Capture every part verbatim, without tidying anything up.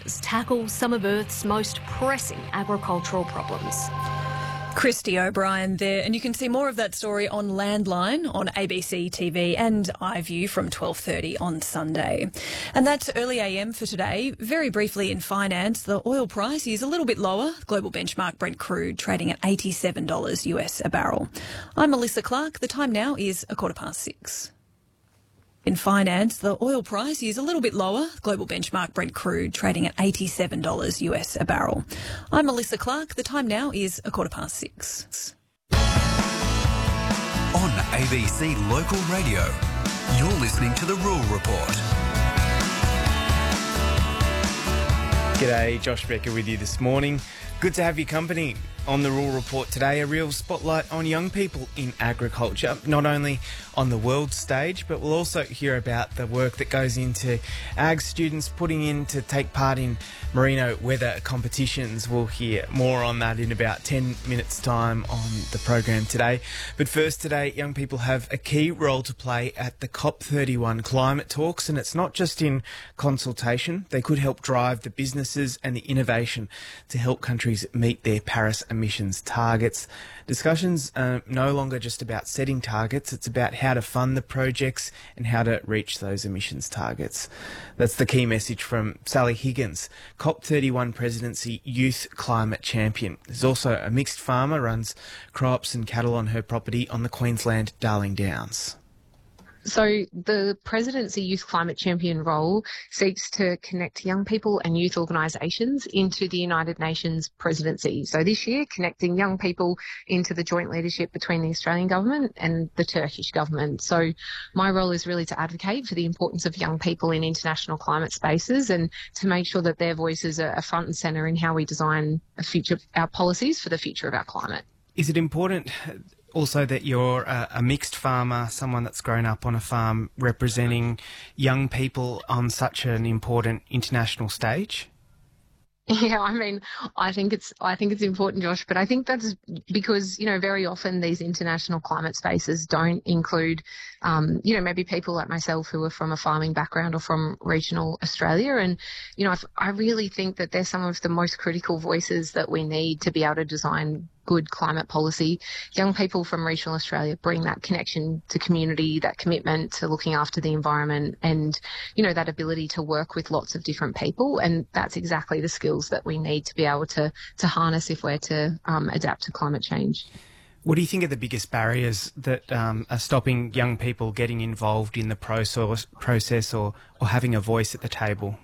Ministers tackle some of Earth's most pressing agricultural problems. Christy O'Brien there, and you can see more of that story on Landline on A B C T V and iView from twelve thirty on Sunday. And that's early A M for today. Very briefly in finance, the oil price is a little bit lower. Global benchmark Brent crude trading at eighty-seven dollars U S a barrel. I'm Melissa Clark. The time now is a quarter past six. In finance, the oil price is a little bit lower. Global benchmark Brent crude trading at eighty-seven dollars U S a barrel. I'm Melissa Clark. The time now is a quarter past six. On A B C Local Radio, you're listening to The Rural Report. G'day, Josh Becker with you this morning. Good to have your company. On the Rural Report today, a real spotlight on young people in agriculture, not only on the world stage, but we'll also hear about the work that goes into ag students putting in to take part in merino weather competitions. We'll hear more on that in about ten minutes' time on the program today. But first today, young people have a key role to play at the COP thirty-one climate talks, and it's not just in consultation. They could help drive the businesses and the innovation to help countries meet their Paris emissions targets. Discussions are no longer just about setting targets, it's about how to fund the projects and how to reach those emissions targets. That's the key message from Sally Higgins, COP thirty-one Presidency Youth Climate Champion. There's also a mixed farmer, runs crops and cattle on her property on the Queensland Darling Downs. So the Presidency Youth Climate Champion role seeks to connect young people and youth organisations into the United Nations presidency. So this year, connecting young people into the joint leadership between the Australian government and the Turkish government. So my role is really to advocate for the importance of young people in international climate spaces and to make sure that their voices are front and centre in how we design a future, our policies for the future of our climate. Is it important also that you're a, a mixed farmer, someone that's grown up on a farm representing young people on such an important international stage? Yeah, I mean, I think it's I think it's important, Josh, but I think that's because, you know, very often these international climate spaces don't include, um, you know, maybe people like myself who are from a farming background or from regional Australia. And, you know, I've, I really think that they're some of the most critical voices that we need to be able to design good climate policy. Young people from regional Australia bring that connection to community, that commitment to looking after the environment and, you know, that ability to work with lots of different people. And that's exactly the skills that we need to be able to, to harness if we're to um, adapt to climate change. What do you think are the biggest barriers that um, are stopping young people getting involved in the process, process or, or having a voice at the table?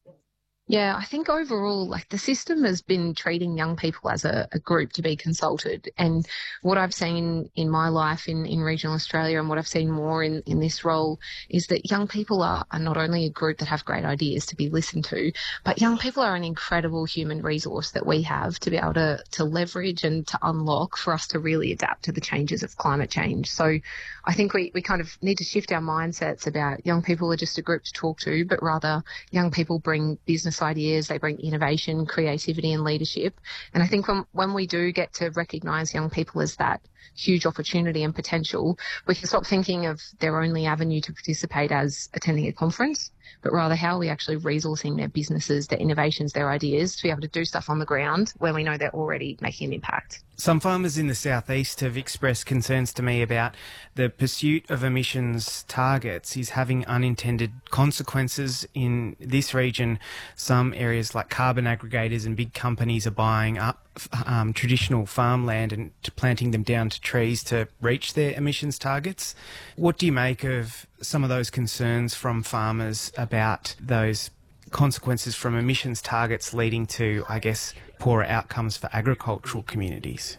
Yeah, I think overall, like the system has been treating young people as a, a group to be consulted. And what I've seen in my life in, in regional Australia and what I've seen more in, in this role is that young people are, are not only a group that have great ideas to be listened to, but young people are an incredible human resource that we have to be able to, to leverage and to unlock for us to really adapt to the changes of climate change. So I think we, we kind of need to shift our mindsets about young people are just a group to talk to, but rather young people bring business ideas, they bring innovation, creativity and leadership. And I think when, when we do get to recognise young people as that huge opportunity and potential, we can stop thinking of their only avenue to participate as attending a conference, but rather how are we actually resourcing their businesses, their innovations, their ideas to be able to do stuff on the ground where we know they're already making an impact. Some farmers in the southeast have expressed concerns to me about the pursuit of emissions targets is having unintended consequences in this region. Some areas like carbon aggregators and big companies are buying up um, traditional farmland and planting them down to trees to reach their emissions targets. What do you make of some of those concerns from farmers about those consequences from emissions targets leading to, I guess, poorer outcomes for agricultural communities?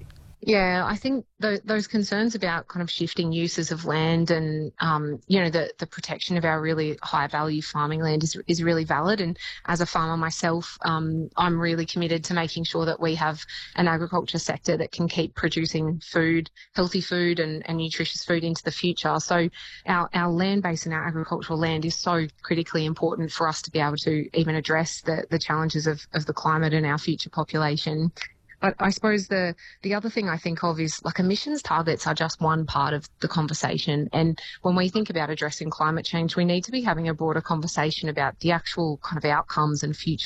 Yeah, I think th- those concerns about kind of shifting uses of land and, um, you know, the, the protection of our really high value farming land is, is really valid. And as a farmer myself, um, I'm really committed to making sure that we have an agriculture sector that can keep producing food, healthy food and, and nutritious food into the future. So our, our land base and our agricultural land is so critically important for us to be able to even address the, the challenges of, of the climate and our future population. But I suppose the, the other thing I think of is like emissions targets are just one part of the conversation. And when we think about addressing climate change, we need to be having a broader conversation about the actual kind of outcomes and future